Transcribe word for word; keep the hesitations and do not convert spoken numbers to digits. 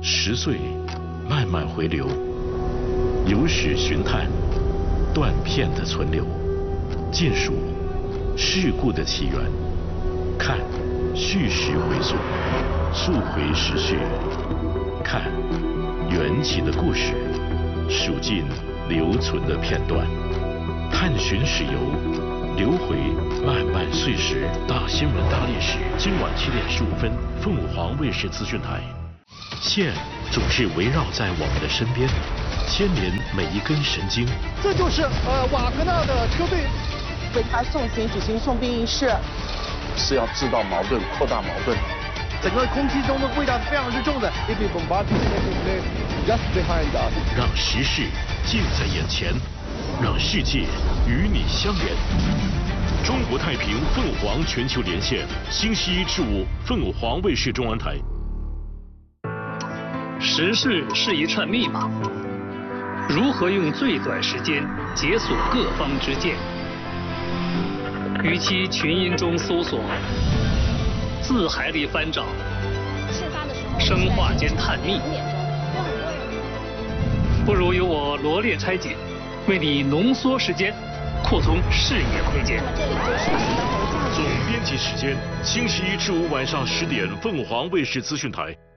十岁慢慢回流，有史寻探，断片的存留，尽数事故的起源，看叙事回溯，溯回时序，看缘起的故事，数尽留存的片段，探寻史游，留回漫漫岁时。大新闻大历史，今晚七点十五分，凤凰卫视资讯台。线总是围绕在我们的身边，牵连每一根神经。 这就是呃瓦格纳的车队为他送行举行送殡仪式， 是要制造矛盾，扩大矛盾。 整个空气中的味道是非常之重的。Just behind us， 让时事近在眼前，让世界与你相连。中国太平凤凰全球连线，星期一至五，凤凰卫视中文台。 时事是一串密码，如何用最短时间解锁各方之见？与其群音中搜索，字海里翻找，生化间探秘，不如由我罗列拆解，为你浓缩时间，扩充视野空间。 总编辑时间：星期一至五晚上十点，凤凰卫视资讯台。